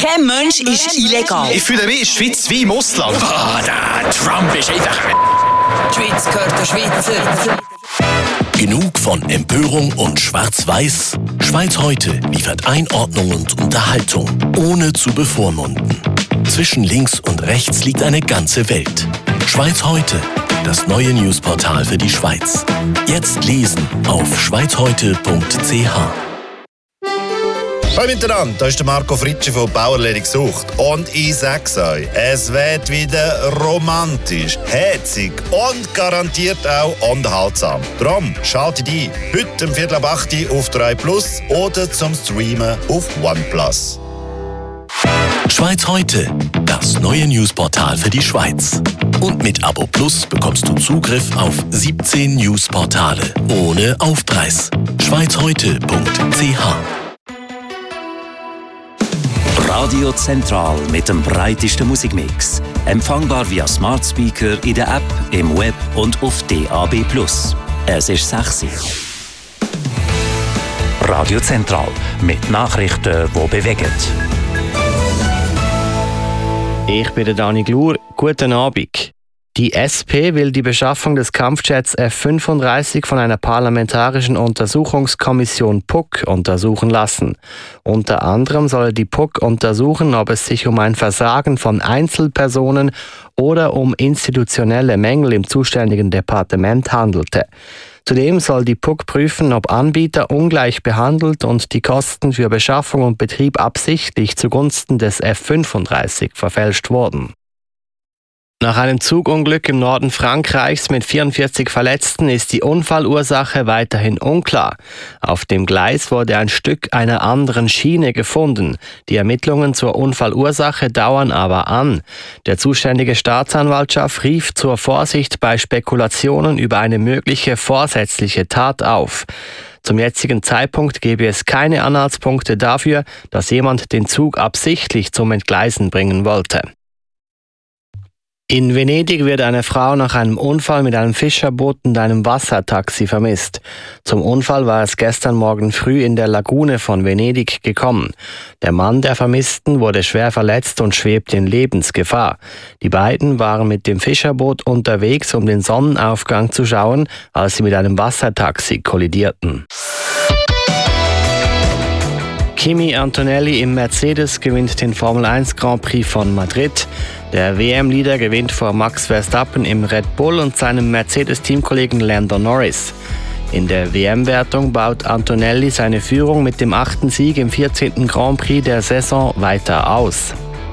Kein Mensch ist illegal. Ich fühle mich in der Schweiz wie im Ausland. Der Trump ist einfach... Die Schweiz gehört der Schweizer. Genug von Empörung und Schwarz-Weiß? Schweiz heute liefert Einordnung und Unterhaltung, ohne zu bevormunden. Zwischen links und rechts liegt eine ganze Welt. Schweiz heute, das neue Newsportal für die Schweiz. Jetzt lesen auf schweizheute.ch. Hallo miteinander, da ist der Marco Fritschi von Bauerledig gesucht. Und ich sag's euch, es wird wieder romantisch, herzig und garantiert auch unterhaltsam. Drum schaltet ein, heute um 7:15 auf 3+ oder zum Streamen auf OnePlus. Schweiz heute, das neue Newsportal für die Schweiz. Und mit Abo Plus bekommst du Zugriff auf 17 Newsportale ohne Aufpreis. schweizheute.ch. Radio Zentral mit dem breitesten Musikmix. Empfangbar via Smart Speaker in der App, im Web und auf DAB+. Es ist 6 Uhr. Radio Zentral mit Nachrichten, die bewegen. Ich bin der Dani Glur. Guten Abend. Die SP will die Beschaffung des Kampfjets F-35 von einer parlamentarischen Untersuchungskommission PUC untersuchen lassen. Unter anderem soll die PUC untersuchen, ob es sich um ein Versagen von Einzelpersonen oder um institutionelle Mängel im zuständigen Departement handelte. Zudem soll die PUC prüfen, ob Anbieter ungleich behandelt und die Kosten für Beschaffung und Betrieb absichtlich zugunsten des F-35 verfälscht wurden. Nach einem Zugunglück im Norden Frankreichs mit 44 Verletzten ist die Unfallursache weiterhin unklar. Auf dem Gleis wurde ein Stück einer anderen Schiene gefunden. Die Ermittlungen zur Unfallursache dauern aber an. Der zuständige Staatsanwaltschaft rief zur Vorsicht bei Spekulationen über eine mögliche vorsätzliche Tat auf. Zum jetzigen Zeitpunkt gebe es keine Anhaltspunkte dafür, dass jemand den Zug absichtlich zum Entgleisen bringen wollte. In Venedig wird eine Frau nach einem Unfall mit einem Fischerboot und einem Wassertaxi vermisst. Zum Unfall war es gestern Morgen früh in der Lagune von Venedig gekommen. Der Mann der Vermissten wurde schwer verletzt und schwebt in Lebensgefahr. Die beiden waren mit dem Fischerboot unterwegs, um den Sonnenaufgang zu schauen, als sie mit einem Wassertaxi kollidierten. Kimi Antonelli im Mercedes gewinnt den Formel 1 Grand Prix von Madrid. Der WM-Leader gewinnt vor Max Verstappen im Red Bull und seinem Mercedes-Teamkollegen Lando Norris. In der WM-Wertung baut Antonelli seine Führung mit dem 8. Sieg im 14. Grand Prix der Saison weiter aus.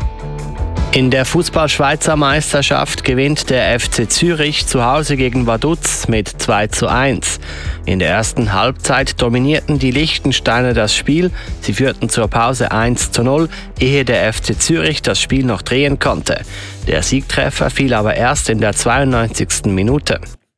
In der Fußball-Schweizer Meisterschaft gewinnt der FC Zürich zu Hause gegen Vaduz mit 2:1. In der ersten Halbzeit dominierten die Liechtensteiner das Spiel. Sie führten zur Pause 1:0, ehe der FC Zürich das Spiel noch drehen konnte. Der Siegtreffer fiel aber erst in der 92. Minute.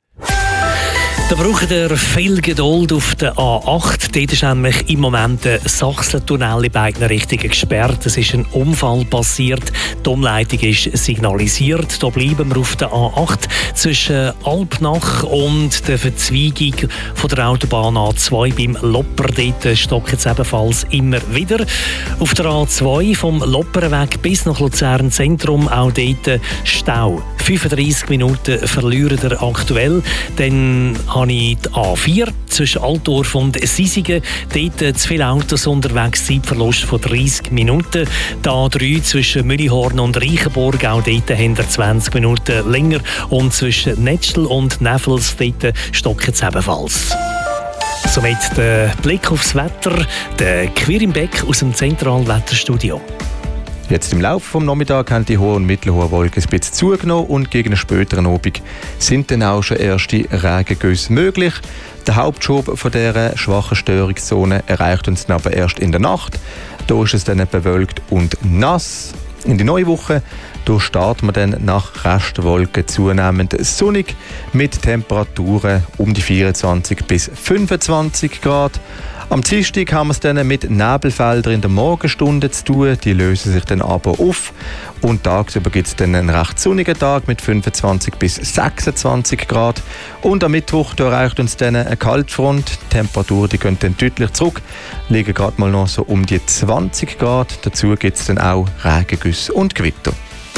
Da braucht ihr viel Geduld auf der A8. Dort ist nämlich im Moment der Sachsentunnel in beiden Richtungen gesperrt. Es ist ein Unfall passiert. Die Umleitung ist signalisiert. Da bleiben wir auf der A8 zwischen Alpnach und der Verzweigung von der Autobahn A2 beim Lopper. Dort stockt es ebenfalls immer wieder. Auf der A2 vom Lopperweg bis nach Luzern Zentrum auch dort Stau. 35 Minuten verlieren wir aktuell. Dann habe ich die A4 zwischen Altdorf und Sisigen. Dort zu viele Autos unterwegs, Zeitverlust von 30 Minuten. Die A3 zwischen Müllihorn und Reichenburg, auch dort haben wir 20 Minuten länger. Und zwischen Netschl und Neffels, dort stockt es ebenfalls. Somit der Blick aufs Wetter, der Quirin Beck aus dem Zentralen Wetterstudio. Jetzt im Laufe des Nachmittags haben die hohen und mittelhohen Wolken ein bisschen zugenommen und gegen einen späteren Abend sind dann auch schon erste Regengüsse möglich. Der Hauptschub von dieser schwachen Störungszone erreicht uns dann aber erst in der Nacht. Da ist es dann bewölkt und nass. In die neue Woche starten wir dann nach Restwolken zunehmend sonnig mit Temperaturen um die 24 bis 25 Grad. Am Dienstag haben wir es dann mit Nebelfeldern in der Morgenstunde zu tun. Die lösen sich dann aber auf. Und tagsüber gibt es dann einen recht sonnigen Tag mit 25 bis 26 Grad. Und am Mittwoch da erreicht uns dann eine Kaltfront. Die Temperaturen die gehen dann deutlich zurück, liegen gerade mal noch so um die 20 Grad. Dazu gibt es dann auch Regengüsse und Gewitter.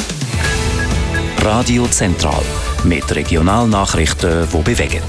Radio Zentral mit Regionalnachrichten, die bewegen.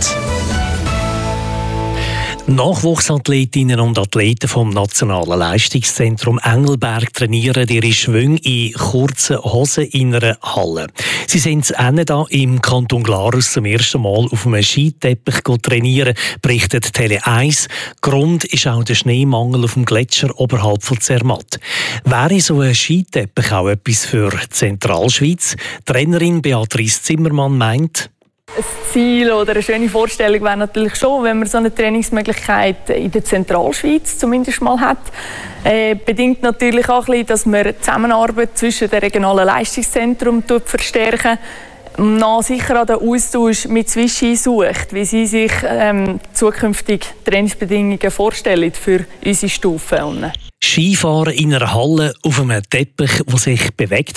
Nachwuchsathletinnen und Athleten vom Nationalen Leistungszentrum Engelberg trainieren ihre Schwünge in kurzen Hosen in einer Halle. Sie sind zu Ende da im Kanton Glarus zum ersten Mal auf einem Skiteppich trainieren, berichtet Tele 1. Grund ist auch der Schneemangel auf dem Gletscher oberhalb von Zermatt. Wäre so ein Skiteppich auch etwas für die Zentralschweiz? Trainerin Beatrice Zimmermann meint, ein Ziel oder eine schöne Vorstellung wäre natürlich schon, wenn man so eine Trainingsmöglichkeit in der Zentralschweiz zumindest mal hat. Bedingt natürlich auch ein bisschen, dass man die Zusammenarbeit zwischen dem regionalen Leistungszentrum verstärken, noch sicher an den Austausch mit Swisski sucht, wie sie sich zukünftig Trainingsbedingungen vorstellen für unsere Stufen. Skifahren in einer Halle auf einem Teppich, der sich bewegt,